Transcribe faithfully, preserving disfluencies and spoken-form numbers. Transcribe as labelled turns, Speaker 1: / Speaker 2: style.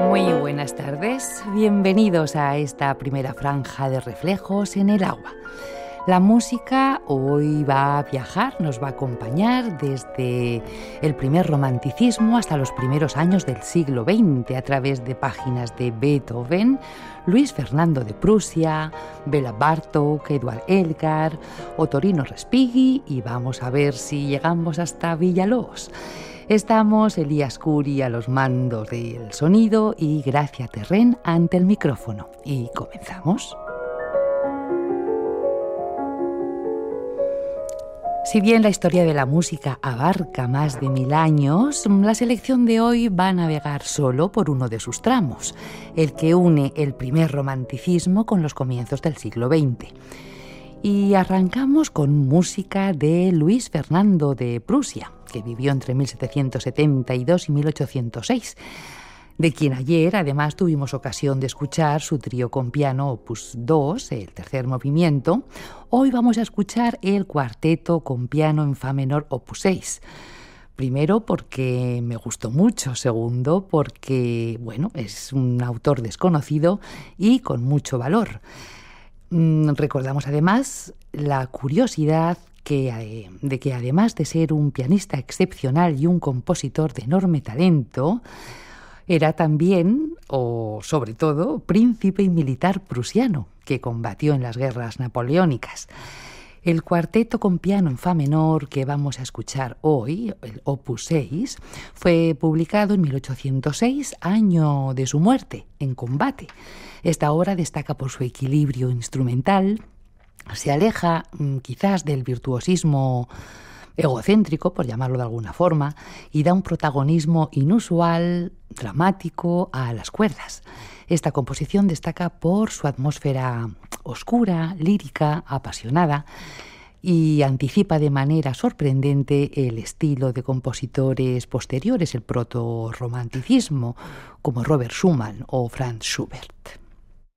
Speaker 1: Muy buenas tardes, bienvenidos a esta primera franja de reflejos en el agua. La música hoy va a viajar, nos va a acompañar desde el primer romanticismo hasta los primeros años del siglo veinte a través de páginas de Beethoven, Luis Fernando de Prusia, Bela Bartók, Eduard Elgar, Ottorino Respighi y vamos a ver si llegamos hasta Villalobos. Estamos Elías Curi a los mandos del sonido y Gracia Terrén ante el micrófono. Y comenzamos. Si bien la historia de la música abarca más de mil años, la selección de hoy va a navegar solo por uno de sus tramos, el que une el primer romanticismo con los comienzos del siglo veinte. Y arrancamos con música de Luis Fernando de Prusia, que vivió entre mil setecientos setenta y dos y mil ochocientos seis, de quien ayer además tuvimos ocasión de escuchar su trío con piano opus dos, el tercer movimiento. Hoy vamos a escuchar el cuarteto con piano en fa menor opus seis. Primero porque me gustó mucho, segundo porque, bueno, es un autor desconocido y con mucho valor. Mm, recordamos además la curiosidad que, de que además de ser un pianista excepcional y un compositor de enorme talento, era también, o sobre todo, príncipe y militar prusiano, que combatió en las guerras napoleónicas. El cuarteto con piano en fa menor que vamos a escuchar hoy, el opus seis, fue publicado en mil ochocientos seis, año de su muerte, en combate. Esta obra destaca por su equilibrio instrumental, se aleja quizás del virtuosismo egocéntrico, por llamarlo de alguna forma, y da un protagonismo inusual, dramático, a las cuerdas. Esta composición destaca por su atmósfera oscura, lírica, apasionada, y anticipa de manera sorprendente el estilo de compositores posteriores, el proto-romanticismo, como Robert Schumann o Franz Schubert.